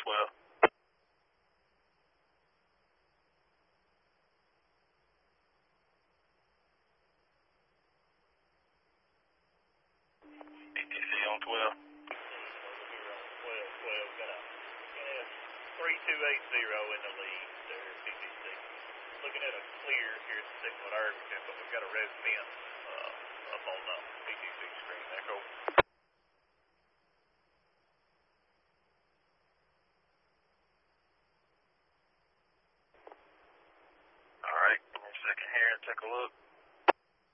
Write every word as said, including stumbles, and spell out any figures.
twelve. E T C on twelve. twelve, twelve, got a three two eight zero in the lead there, P T C. Looking at a clear here at the signal at Irvington, but we've got a red fence uh, up on the P T C screen. Echo. All right, give me a second here and take a look.